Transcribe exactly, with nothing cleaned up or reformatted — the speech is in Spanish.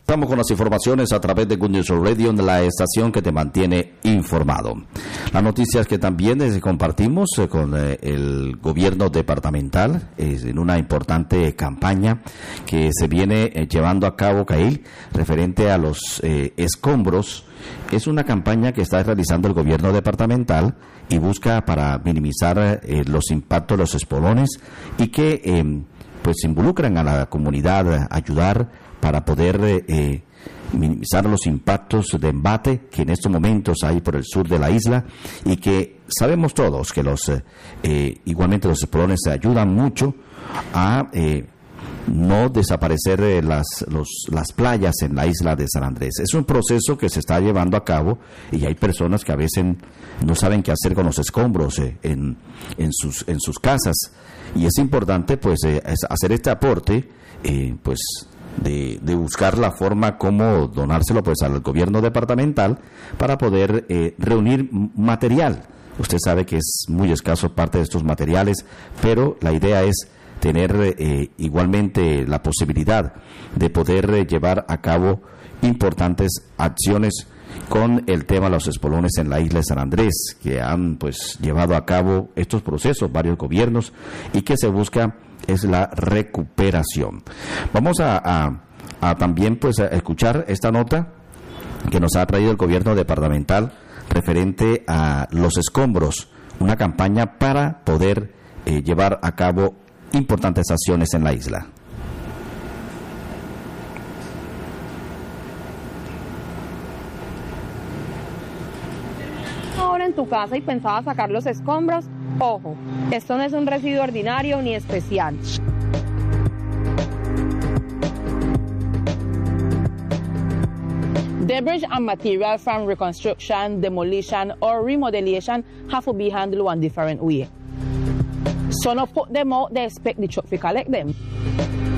Estamos con las informaciones a través de Good News Radio, la estación que te mantiene informado. Las noticias que también eh, compartimos eh, con eh, el gobierno departamental eh, en una importante campaña que se viene eh, llevando a cabo, Cail, referente a los eh, escombros. Es una campaña que está realizando el gobierno departamental y busca para minimizar eh, los impactos de los espolones y que eh, pues involucran a la comunidad, ayudar para poder eh, minimizar los impactos de embate que en estos momentos hay por el sur de la isla y que sabemos todos que los eh, eh, igualmente los espolones ayudan mucho a eh, no desaparecer eh, las, los, las playas en la isla de San Andrés. Es un proceso que se está llevando a cabo y hay personas que a veces no saben qué hacer con los escombros eh, en, en, sus, en sus casas, y es importante pues eh, hacer este aporte eh, pues De, de buscar la forma como donárselo pues al gobierno departamental para poder eh, reunir material. Usted sabe que es muy escaso parte de estos materiales, pero la idea es tener eh, igualmente la posibilidad de poder eh, llevar a cabo importantes acciones con el tema de los espolones en la isla de San Andrés, que han pues llevado a cabo estos procesos varios gobiernos y que se busca es la recuperación. Vamos a, a, a también pues a escuchar esta nota que nos ha traído el gobierno departamental referente a los escombros, una campaña para poder eh, llevar a cabo importantes acciones en la isla. Ahora en tu casa y pensaba sacar los escombros, ojo, esto no es un residuo ordinario ni especial. Debris and material from reconstruction, demolition or remodelation have to be handled one different way. So no put them out, they expect the truck to collect them.